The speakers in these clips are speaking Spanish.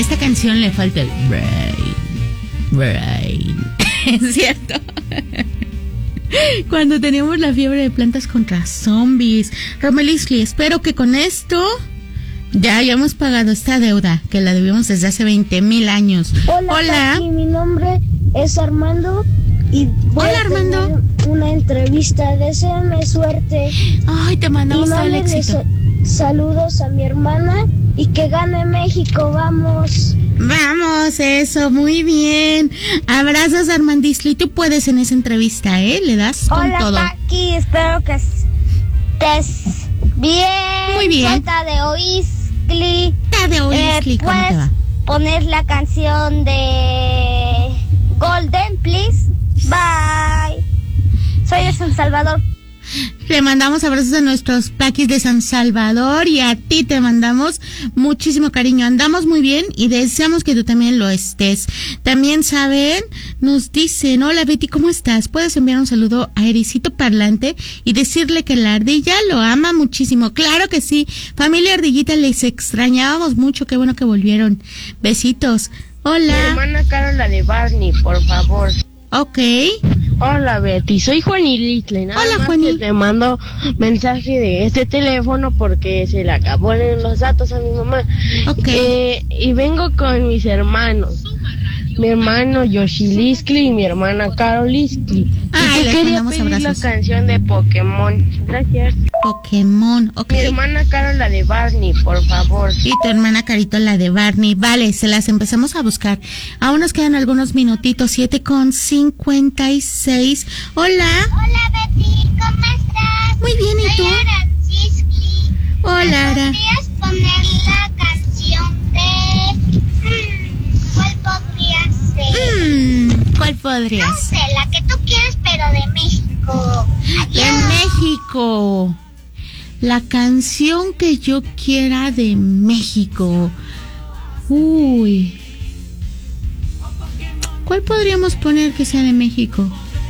esta canción le falta el brain. Es cierto. Cuando teníamos la fiebre de Plantas contra Zombies. Romelisli, espero que con esto ya hayamos pagado esta deuda que la debíamos desde hace 20,000 años. Hola. Paqui, mi nombre es Armando y voy a tener una entrevista. Deséame suerte. Ay, te mandamos todo el éxito. Saludos a mi hermana y que gane México, vamos. Vamos, eso, muy bien. Abrazos, Armandisli. Tú puedes en esa entrevista, le das con todo. Hola, Paqui, espero que estés bien. Muy bien. Tadeoistli. Tadeoistli, ¿cómo te va? Poner la canción de Golden, please. Bye. Soy de San Salvador. Le mandamos abrazos a nuestros paquis de San Salvador y a ti te mandamos muchísimo cariño. Andamos muy bien y deseamos que tú también lo estés. También saben, nos dicen, hola Betty, ¿cómo estás? Puedes enviar un saludo a Ericito Parlante y decirle que la ardilla lo ama muchísimo. Claro que sí, familia ardillita, les extrañábamos mucho, qué bueno que volvieron. Besitos. Hola. Mi hermana Carola de Barney, por favor. Ok. Hola Betty, soy Juani Little. Hola Juani. Te mando mensaje de este teléfono porque se le acabaron los datos a mi mamá. Ok. Y vengo con mis hermanos. Mi hermano Yoshiliskli y mi hermana Karoliskli. Ay, les quería mandamos pedir abrazos. la canción de Pokémon. Gracias. Pokémon, ok. Mi hermana Carola de Barney, por favor. Y tu hermana Carito, la de Barney. Vale, se las empezamos a buscar. Aún nos quedan algunos minutitos, 7:56. Hola. Hola Betty, ¿cómo estás? Muy bien, ¿y tú? Soy Aranziski. Hola, Ara. ¿Podrías poner la canción de... ¿Cuál podría ser? ¿Cuál podría No ser? sé, la que tú quieres, pero de México. De México. La canción que yo quiera de México. Uy. ¿Cuál podríamos poner que sea de México?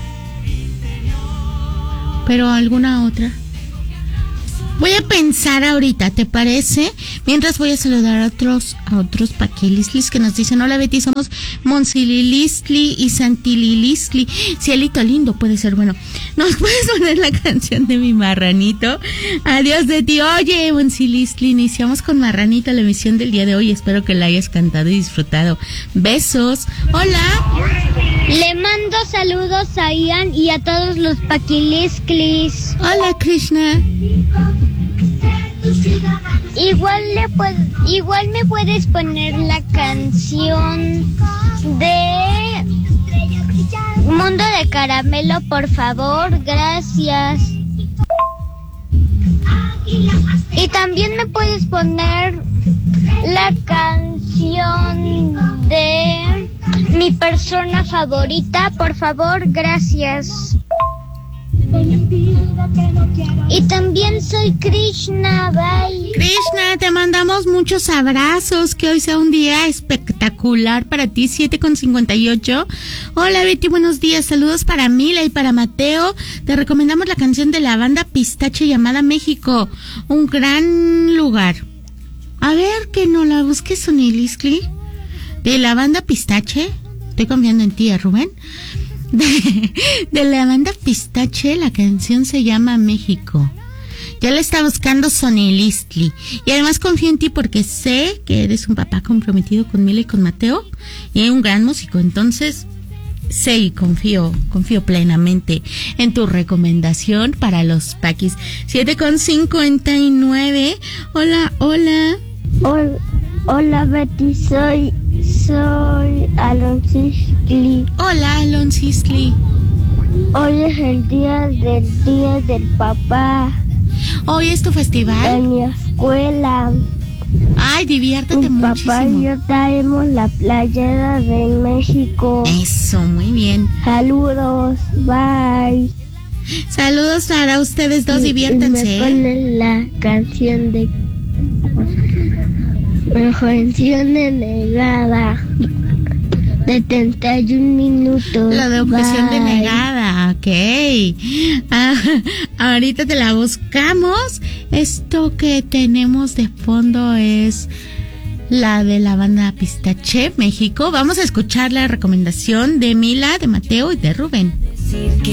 Pero alguna otra. Voy a pensar ahorita, ¿te parece? Mientras voy a saludar a otros paquilistlis que nos dicen, hola Betty, somos Monsililistli y Santililistli. Cielito lindo puede ser, bueno. ¿Nos puedes poner la canción de mi marranito? Adiós de ti. Oye, Monsilistli, iniciamos con Marranito la emisión del día de hoy. Espero que la hayas cantado y disfrutado. Besos. Hola. Le mando saludos a Ian y a todos los paquilisklis. Hola, Krishna. Igual me puedes poner la canción de Mundo de Caramelo, por favor, gracias. Y también me puedes poner la canción de mi persona favorita, por favor, gracias. Y también soy Krishna, bye. Krishna, te mandamos muchos abrazos, que hoy sea un día espectacular para ti, 7:58. Hola Betty, buenos días, saludos para Mila y para Mateo. Te recomendamos la canción de la banda Pistache llamada México, un gran lugar. A ver, que no la busques, Soniliskli. De la banda Pistache, estoy confiando en ti, Rubén. De la banda Pistache, la canción se llama México. Ya la está buscando Sonilistli. Y además confío en ti porque sé que eres un papá comprometido con Mila y con Mateo y un gran músico. Entonces, sé y confío plenamente en tu recomendación para los paquis. 7:59. Hola. Hola Betty, soy Alonsisli. Hola, Alonsisli. Hoy es el día del papá. Hoy es tu festival. En mi escuela. Ay, diviértete muchísimo. Papá y yo traemos la playera de México. Eso, muy bien. Saludos, bye. Saludos para ustedes dos, diviértanse. Me ponen la canción de negada de 31 minutos. La de objeción denegada, ok. Ahorita te la buscamos. Esto que tenemos de fondo es la de la banda Pistache México. Vamos a escuchar la recomendación de Mila, de Mateo y de Rubén.